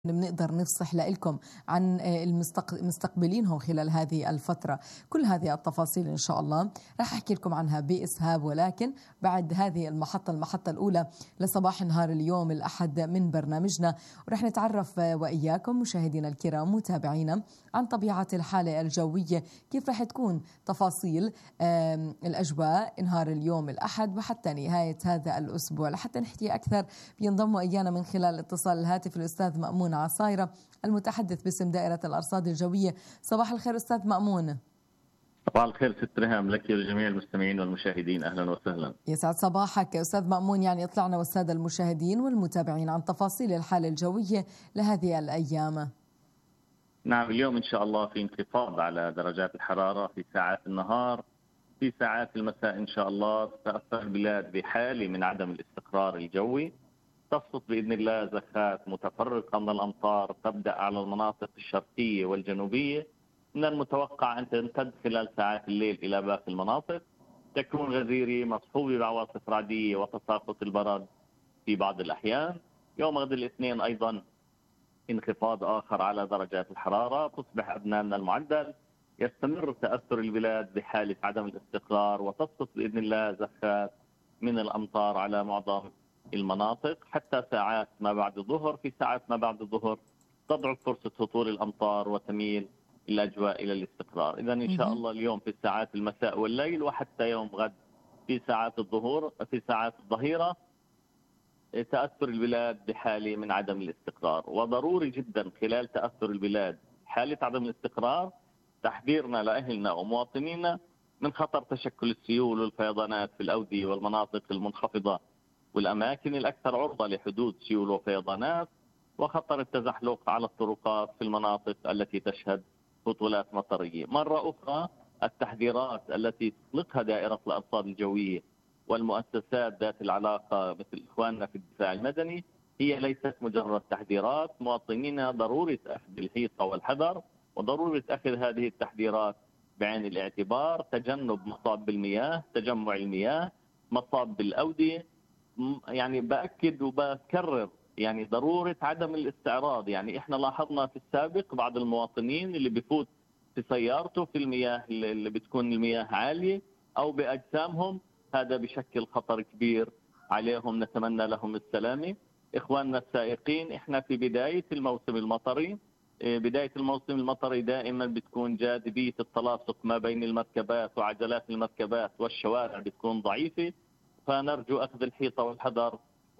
بنقدر نفصح لكم عن المستقبلينهم خلال هذه الفترة. كل هذه التفاصيل إن شاء الله رح أحكي لكم عنها بإسهاب، ولكن بعد هذه المحطة الأولى لصباح نهار اليوم الأحد من برنامجنا، ورح نتعرف وإياكم مشاهدينا الكرام متابعينا عن طبيعة الحالة الجوية، كيف رح تكون تفاصيل الأجواء نهار اليوم الأحد وحتى نهاية هذا الأسبوع. لحتى نحكي أكثر بينضم إيانا من خلال اتصال الهاتف الأستاذ مأمون عصايرة المتحدث باسم دائرة الأرصاد الجوية. صباح الخير أستاذ مأمون. صباح الخير ست ريهام لك ولجميع المستمعين والمشاهدين، أهلا وسهلا. يسعد صباحك أستاذ مأمون. يعني اطلعنا والسادة المشاهدين والمتابعين عن تفاصيل الحالة الجوية لهذه الأيام. نعم، اليوم إن شاء الله في انخفاض على درجات الحرارة في ساعات النهار. في ساعات المساء إن شاء الله تتأثر البلاد بحالة من عدم الاستقرار الجوي، تسقط بإذن الله زخات متفرقة من الأمطار تبدأ على المناطق الشرقية والجنوبية. من المتوقع أن تمتد خلال ساعات الليل إلى باقي المناطق، تكون غزيرة مصحوبة بعواصف رعدية وتساقط البرد في بعض الأحيان. يوم غد الاثنين أيضا انخفاض آخر على درجات الحرارة، تصبح أدنى من المعدل. يستمر تأثر البلاد بحالة عدم الاستقرار، وتسقط بإذن الله زخات من الأمطار على معظم المناطق حتى ساعات ما بعد الظهر. في ساعات ما بعد الظهر تضعف فرصة هطول الأمطار وتميل الأجواء إلى الاستقرار. إذا إن شاء الله اليوم في ساعات المساء والليل وحتى يوم غد في ساعات الظهيرة تأثر البلاد بحالة من عدم الاستقرار. وضروري جدا خلال تأثر البلاد حالة عدم الاستقرار تحذيرنا لأهلنا ومواطنينا من خطر تشكل السيول والفيضانات في الأودية والمناطق المنخفضة والأماكن الأكثر عرضة لحدوث سيول وفيضانات، وخطر التزحلق على الطرقات في المناطق التي تشهد هطولات مطرية. مرة أخرى التحذيرات التي تطلقها دائرة الأرصاد الجوية والمؤسسات ذات العلاقة مثل إخواننا في الدفاع المدني هي ليست مجرد تحذيرات. مواطنينا ضرورة أخذ الحيطة والحذر، وضرورة أخذ هذه التحذيرات بعين الاعتبار. تجنب مصاب بالمياه، تجمع المياه، مصاب بالأودية. يعني بأكد وبكرر يعني ضرورة عدم الاستعراض. يعني إحنا لاحظنا في السابق بعض المواطنين اللي بيفوت في سيارته في المياه اللي بتكون المياه عالية أو بأجسامهم، هذا بشكل خطر كبير عليهم، نتمنى لهم السلامة. إخواننا السائقين، إحنا في بداية الموسم المطري. بداية الموسم المطري دائما بتكون جاذبية التلاصق ما بين المركبات وعجلات المركبات والشوارع بتكون ضعيفة، فنرجو أخذ الحيطة والحذر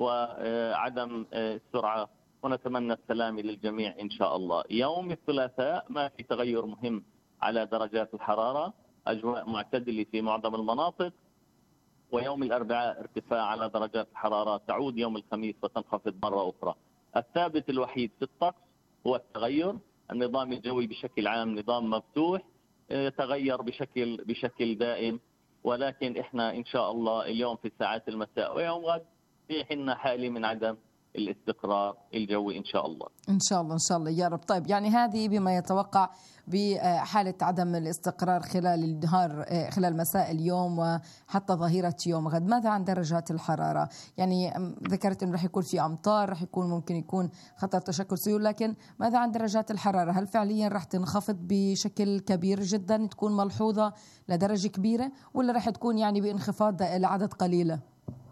وعدم السرعة، ونتمنى السلام للجميع إن شاء الله. يوم الثلاثاء ما في تغير مهم على درجات الحرارة، أجواء معتدلة في معظم المناطق. ويوم الأربعاء ارتفاع على درجات الحرارة، تعود يوم الخميس وتنخفض مرة أخرى. الثابت الوحيد في الطقس هو التغير. النظام الجوي بشكل عام نظام مفتوح، تغير بشكل دائم، ولكن احنا ان شاء الله اليوم في ساعات المساء ويوم غد في حنا حالة من عدم الاستقرار الجوي ان شاء الله. ان شاء الله يا رب. طيب يعني هذه بما يتوقع بحالة عدم الاستقرار خلال النهار، خلال مساء اليوم وحتى ظهيرة يوم غد. ماذا عن درجات الحرارة؟ يعني ذكرت انه رح يكون في امطار، رح يكون ممكن يكون خطر تشكل سيول، لكن ماذا عن درجات الحرارة؟ هل فعليا رح تنخفض بشكل كبير جدا، تكون ملحوظة لدرجة كبيرة، ولا رح تكون يعني بانخفاض لعدد قليلة؟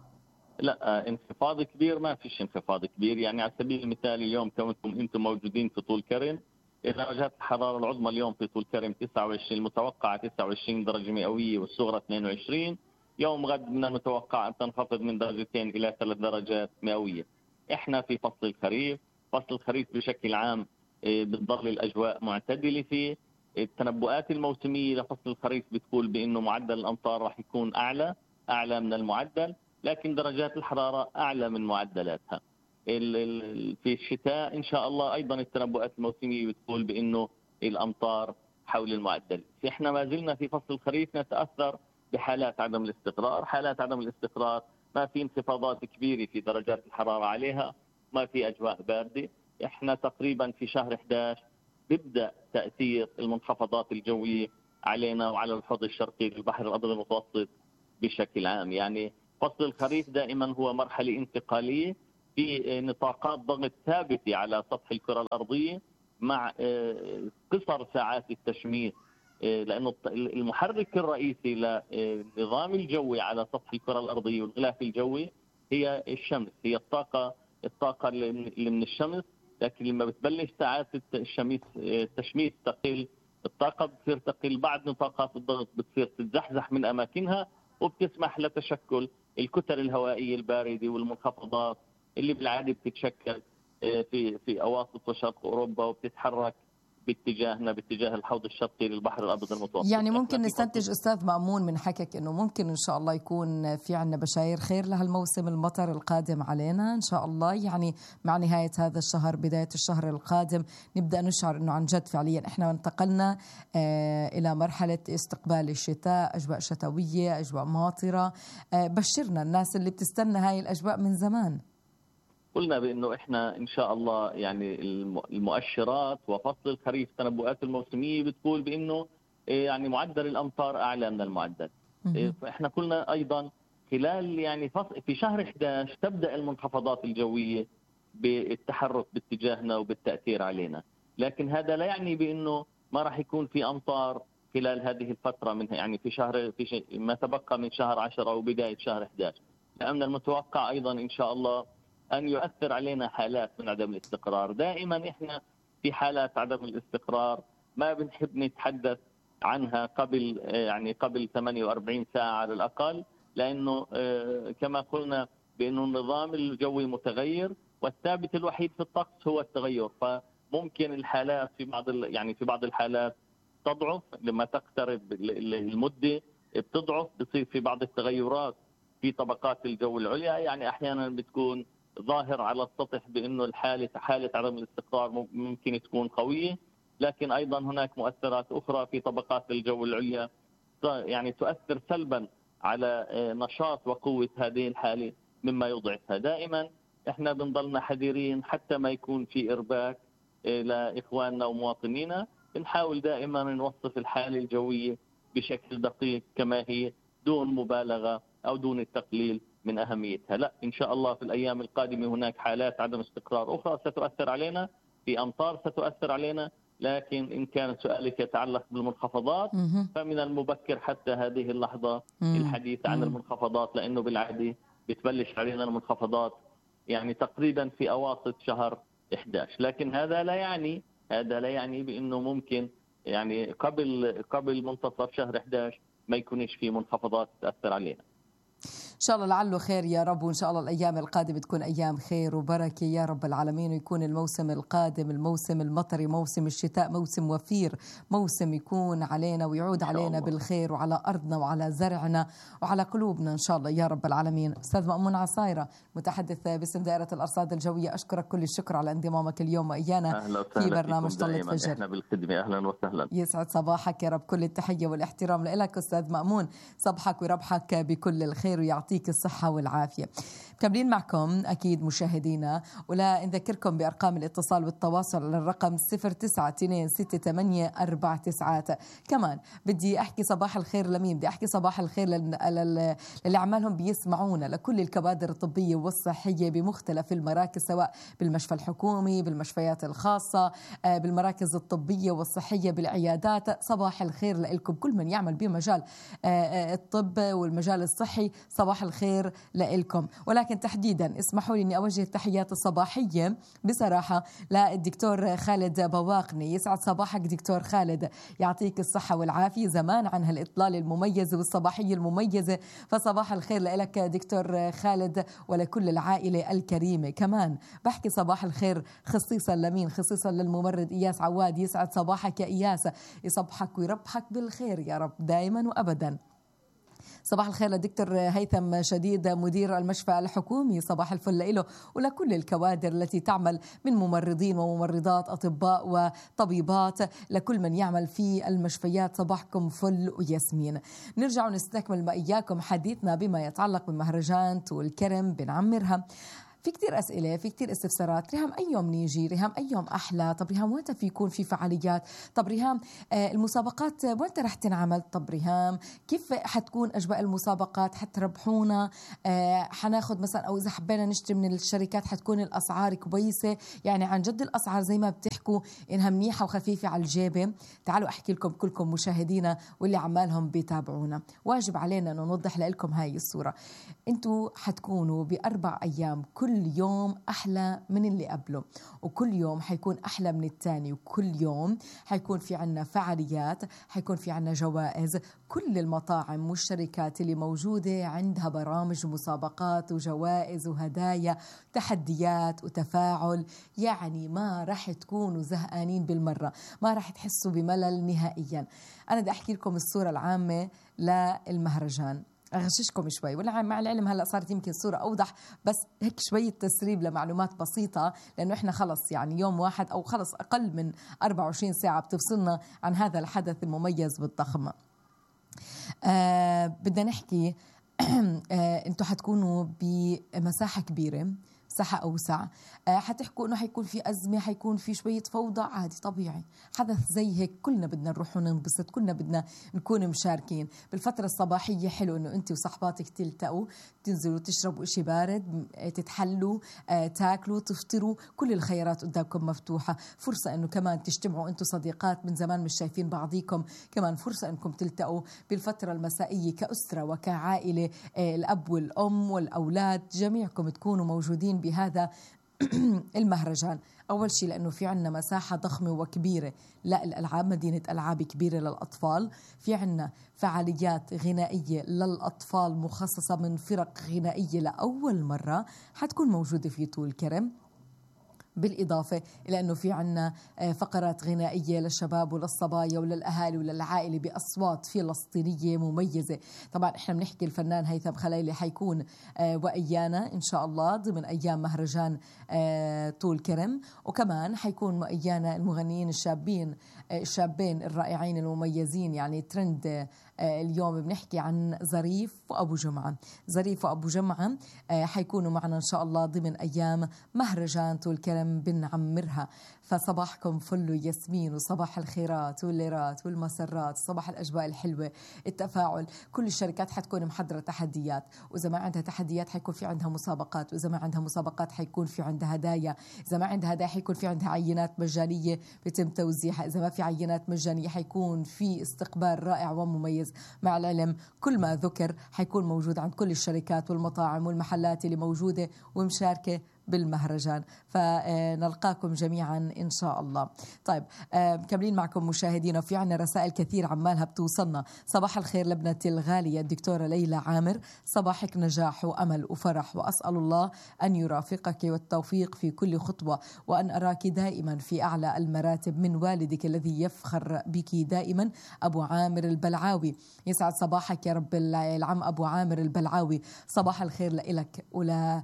لا، انخفاض كبير ما فيش انخفاض كبير. يعني على سبيل المثال اليوم كونكم انتم موجودين في طول كرم، درجات الحرارة العظمى اليوم في طول كرم 29، المتوقعة 29 درجة مئوية والصغرى 22. يوم غد من المتوقع أن تنخفض من درجتين إلى 3 درجات مئوية. إحنا في فصل الخريف. فصل الخريف بشكل عام بتظل الأجواء معتدلة فيه. التنبؤات الموسمية لفصل الخريف بتقول بأنه معدل الأمطار راح يكون أعلى من المعدل، لكن درجات الحرارة أعلى من معدلاتها. في الشتاء إن شاء الله أيضا التنبؤات الموسمية بتقول بأنه الأمطار حول المعدل. إحنا ما زلنا في فصل الخريف نتأثر بحالات عدم الاستقرار. حالات عدم الاستقرار ما في انخفاضات كبيرة في درجات الحرارة عليها، ما في أجواء باردة. إحنا تقريبا في شهر 11 بيبدأ تأثير المنخفضات الجوية علينا وعلى الحوض الشرقي للبحر الأبيض المتوسط بشكل عام. يعني فصل الخريف دائما هو مرحلة انتقالية في نطاقات ضغط ثابتة على سطح الكرة الأرضية مع قصر ساعات التشميس، لأنه المحرك الرئيسي للنظام الجوي على سطح الكرة الأرضية والغلاف الجوي هي الشمس، هي الطاقة اللي من الشمس. لكن لما بتبلش ساعات التشميس تقل، الطاقة بتصير تقل، بعد نطاقات الضغط بتصير تتزحزح من أماكنها، وبتسمح لتشكل الكتل الهوائية الباردة والمنخفضات اللي بالعادة بتتشكل في أواسط وشرق أوروبا وبتتحرك باتجاه الحوض الشرقي للبحر الأبيض المتوسط. يعني ممكن نستنتج أستاذ مأمون من حكك أنه ممكن إن شاء الله يكون في عنا بشاير خير لهالموسم المطر القادم علينا إن شاء الله. يعني مع نهاية هذا الشهر بداية الشهر القادم نبدأ نشعر أنه عن جد فعليا إحنا انتقلنا إلى مرحلة استقبال الشتاء، أجواء شتوية، أجواء ماطرة. بشرنا الناس اللي بتستنى هاي الأجواء من زمان. قلنا بأنه إحنا إن شاء الله يعني المؤشرات وفصل الخريف التنبؤات الموسمية بتقول بأنه يعني معدل الأمطار أعلى من المعدل. فإحنا قلنا أيضا خلال يعني في شهر 11 تبدأ المنخفضات الجوية بالتحرك باتجاهنا وبالتأثير علينا، لكن هذا لا يعني بأنه ما راح يكون في أمطار خلال هذه الفترة منها، يعني في ما تبقى من شهر 10 وبداية شهر 11. لأن المتوقع أيضا إن شاء الله أن يؤثر علينا حالات من عدم الاستقرار. دائما إحنا في حالات عدم الاستقرار ما بنحب نتحدث عنها قبل 48 ساعة على الأقل، لأنه كما قلنا بأنه النظام الجوي متغير والثابت الوحيد في الطقس هو التغير. فممكن الحالات في بعض الحالات تضعف لما تقترب المدة، بتضعف، بتصير في بعض التغيرات في طبقات الجو العليا. يعني أحيانا بتكون ظاهر على السطح بأنه حالة عدم الاستقرار ممكن تكون قوية، لكن أيضا هناك مؤثرات أخرى في طبقات الجو العليا يعني تؤثر سلبا على نشاط وقوة هذه الحالة مما يضعفها. دائما احنا بنضلنا حذرين حتى ما يكون في إرباك لإخواننا ومواطنينا. بنحاول دائما نوصف الحالة الجوية بشكل دقيق كما هي دون مبالغة أو دون التقليل من أهميتها. لا، إن شاء الله في الأيام القادمة هناك حالات عدم استقرار أخرى ستؤثر علينا، في أمطار ستؤثر علينا. لكن إن كان سؤالك يتعلق بالمنخفضات فمن المبكر حتى هذه اللحظة الحديث عن المنخفضات، لأنه بالعادة بتبلش علينا المنخفضات يعني تقريبا في أواسط شهر 11. لكن هذا لا يعني بأنه ممكن يعني قبل منتصف شهر 11 ما يكونش في منخفضات تأثر علينا. إن شاء الله لعله خير يا رب، وإن شاء الله الأيام القادمة تكون أيام خير وبركة يا رب العالمين، ويكون الموسم القادم الموسم المطري، موسم الشتاء، موسم وفير، موسم يكون علينا ويعود علينا بالخير وعلى أرضنا وعلى زرعنا وعلى قلوبنا إن شاء الله يا رب العالمين. أستاذ مأمون عصايرة متحدث باسم دائرة الأرصاد الجوية، أشكرك كل الشكر على انضمامك اليوم وإيانا في برنامج طلة فجر. احنا بالخدمة، أهلا وسهلا. يسعد صباحك يا رب، كل التحية والاحترام لك أستاذ مأمون، صبحك وربحك بكل الخير ويعطيك الصحة والعافية. مكملين معكم أكيد مشاهدينا، ولا نذكركم بأرقام الاتصال والتواصل على الرقم 0926884 كمان بدي أحكي صباح الخير لمين؟ بدي أحكي صباح الخير للي عمالهم بيسمعونا، لكل الكوادر الطبية والصحية بمختلف المراكز، سواء بالمشفى الحكومي، بالمشفيات الخاصة، بالمراكز الطبية والصحية، بالعيادات. صباح الخير لكم كل من يعمل بمجال الطب والمجال الصحي، صباح الخير لكم. ولكن تحديدا اسمحوا لي أني أوجه التحيات الصباحية بصراحة للدكتور خالد بواقني. يسعد صباحك دكتور خالد، يعطيك الصحة والعافية، زمان عن هالإطلالة المميزة والصباحية المميزة، فصباح الخير لك دكتور خالد ولكل العائلة الكريمة. كمان بحكي صباح الخير خصيصا لمين؟ خصيصا للممرض إياس عواد. يسعد صباحك يا إياس، يصبحك ويربحك بالخير يا رب دائما وأبدا. صباح الخير لدكتور هيثم شديد مدير المشفى الحكومي، صباح الفل له ولكل الكوادر التي تعمل من ممرضين وممرضات، أطباء وطبيبات، لكل من يعمل في المشفيات صباحكم فل وياسمين. نرجع ونستكمل ما إياكم حديثنا بما يتعلق بمهرجان طول كرم بنعمرها. في كتير أسئلة، في كتير استفسارات. ريهام أي يوم نيجي؟ ريهام أي يوم أحلى؟ طب ريهام وين في يكون في فعاليات؟ طب ريهام المسابقات وين رح تنعمل؟ طب ريهام كيف حتكون أجواء المسابقات؟ حتربحونا؟ حناخد مثلا، أو إذا حبينا نشتري من الشركات حتكون الأسعار كويسة؟ يعني عن جد الأسعار زي ما بتحكوا إنها منيحة وخفيفة على الجيبة؟ تعالوا أحكي لكم كلكم مشاهدينا واللي عمالهم بيتابعونا. واجب علينا أن نوضح لكم هاي الصورة. انتوا حتكونوا ب4 أيام كل يوم أحلى من اللي قبله، وكل يوم حيكون أحلى من الثاني، وكل يوم حيكون في عنا فعاليات، حيكون في عنا جوائز. كل المطاعم والشركات اللي موجودة عندها برامج ومسابقات وجوائز وهدايا، تحديات وتفاعل. يعني ما رح تكونوا زهقانين بالمرة، ما رح تحسوا بملل نهائيا. أنا بدي أحكي لكم الصورة العامة للمهرجان، أغششكم شوي، ولا مع العلم هلأ صارت يمكن صورة أوضح، بس هيك شوية تسريب لمعلومات بسيطة، لأنه إحنا خلص يعني يوم واحد أو خلص أقل من 24 ساعة بتفصلنا عن هذا الحدث المميز بالضخم. بدنا نحكي انتوا حتكونوا بمساحة كبيرة، مساحة أوسع. حتحكوا إنه حيكون في أزمة، حيكون في شوية فوضى، عادي طبيعي، حدث زي هيك. كلنا بدنا نروح وننبسط، كلنا بدنا نكون مشاركين. بالفترة الصباحية حلو إنه أنت وصحباتك تلتقوا، تنزلوا تشربوا إشي بارد، تتحلوا، تاكلوا، تفطروا، كل الخيارات قدامكم مفتوحة. فرصة إنه كمان تجتمعوا أنتوا صديقات من زمان مش شايفين بعضيكم، كمان فرصة إنكم تلتقوا بالفترة المسائية كأسرة وكعائلة، الأب والأم والأولاد جميعكم تكونوا موجودين بهذا المهرجان. أول شيء لأنه في عنا مساحة ضخمة وكبيرة للألعاب، مدينة ألعاب كبيرة للأطفال. في عنا فعاليات غنائية للأطفال مخصصة من فرق غنائية لأول مرة حتكون موجودة في طول كرم، بالإضافة إلى أنه في عنا فقرات غنائية للشباب وللصبايا وللأهالي وللعائلة بأصوات فلسطينية مميزة. طبعا إحنا بنحكي الفنان هيثم خليلي حيكون وإيانا إن شاء الله ضمن أيام مهرجان طول كرم، وكمان حيكون وإيانا المغنيين الشابين الرائعين المميزين. يعني ترند اليوم بنحكي عن ظريف وأبو جمعة. ظريف وأبو جمعة حيكونوا معنا إن شاء الله ضمن أيام مهرجان طول كرم بنعمرها. فصباحكم فل وياسمين، وصباح الخيرات والليرات والمسرات، صباح الأجواء الحلوة، التفاعل. كل الشركات حتكون محضرة تحديات، وإذا ما عندها تحديات حيكون في عندها مسابقات، وإذا ما عندها مسابقات حيكون في عندها هدايا، إذا ما عندها هدايا حيكون في عندها عينات مجانية بيتم توزيعها، إذا ما في عينات مجانية حيكون في استقبال رائع ومميز. مع العلم كل ما ذكر حيكون موجود عند كل الشركات والمطاعم والمحلات اللي موجودة ومشاركة بالمهرجان. فنلقاكم جميعا إن شاء الله. طيب مكملين معكم مشاهدينا، في عنا رسائل كثير عمالها بتوصلنا. صباح الخير لابنتي الغالية الدكتورة ليلى عامر، صباحك نجاح وأمل وفرح، وأسأل الله أن يرافقك والتوفيق في كل خطوة، وأن أراك دائما في أعلى المراتب. من والدك الذي يفخر بك دائما أبو عامر البلعاوي. يسعد صباحك يا رب العم أبو عامر البلعاوي. صباح الخير لإلك ولا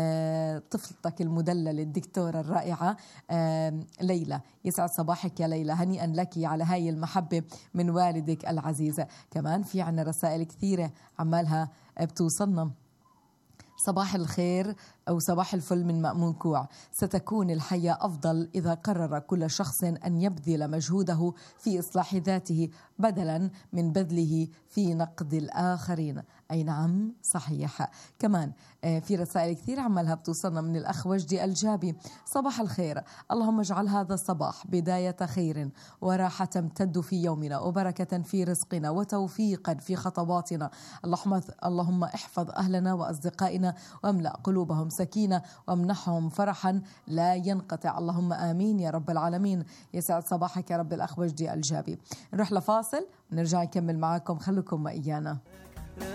طفلتك المدللة الدكتورة الرائعة ليلى. يسعد صباحك يا ليلى، هنيئا لك على هاي المحبة من والدك العزيزة. كمان في عنا رسائل كثيرة عمالها بتوصلنا. صباح الخير أو صباح الفل من مأمون كوع. ستكون الحياة أفضل إذا قرر كل شخص أن يبذل مجهوده في إصلاح ذاته بدلا من بذله في نقد الآخرين. أي نعم صحيح. كمان في رسائل كثير عمالها بتوصلنا من الأخ وجدي الجابي. صباح الخير، اللهم اجعل هذا الصباح بداية خير وراحة تمتد في يومنا، وبركة في رزقنا، وتوفيقا في خطواتنا. اللهم احفظ أهلنا وأصدقائنا، واملأ قلوبهم سكينة، وامنحهم فرحا لا ينقطع. اللهم آمين يا رب العالمين. يسعد صباحك يا رب الأخ وجدي الجابي. نروح لفاصل ونرجع نكمل معاكم، خليكم وإيانا.